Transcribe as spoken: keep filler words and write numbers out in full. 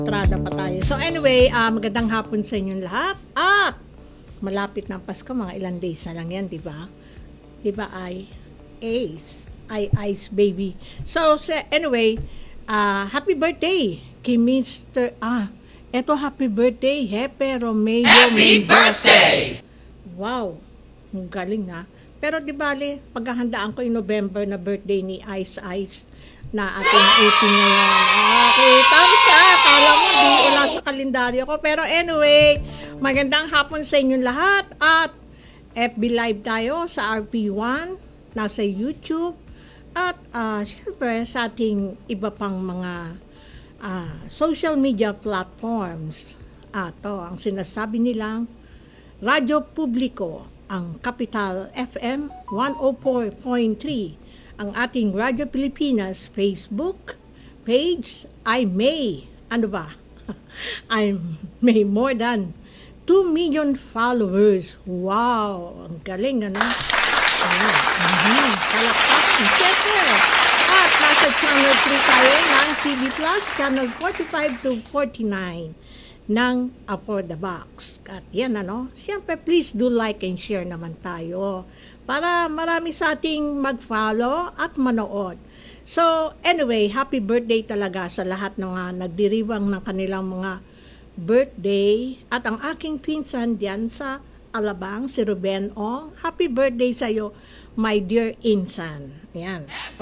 Trada pa tayo. So anyway, uh, magandang hapon sa inyong lahat. At malapit na ang Pasko, mga ilang days na lang yan, di ba? Di ba ay Ace, ay Ice Baby. So, so anyway, uh, happy birthday kay Mister Ah, eto happy birthday, Hepe Romeo Happy birthday! Wow, ang galing ha. Pero di bale, paghahandaan ko yung November na birthday ni Ice Ice na ating eighteen ngayon. Okay, thumbs up. Kala mo, di wala sa kalendaryo ko. Pero anyway, magandang hapon sa inyong lahat. At F B Live tayo sa R P one, nasa YouTube. At uh, syempre sa ating iba pang mga uh, social media platforms. Ato, ang sinasabi nilang Radyo Publiko, ang Capital F M one oh four point three, ang ating Radyo Pilipinas Facebook page. I may, ano ba? I may more than two million followers. Wow! Ang galing, ano? Ayan. Mm-hmm. Palakpak si Checker. At nasa channel three tayo ng T V Plus, channel forty-five to forty-nine ng Apo the Box. At yan, ano, siyempre please do like and share naman tayo para marami sa ating mag-follow at manood. So anyway, happy birthday talaga sa lahat ng mga nagdiriwang ng kanilang mga birthday. At ang aking pinsan diyan sa Alabang, si Ruben Ong, happy birthday sa'yo, my dear insan. Yan.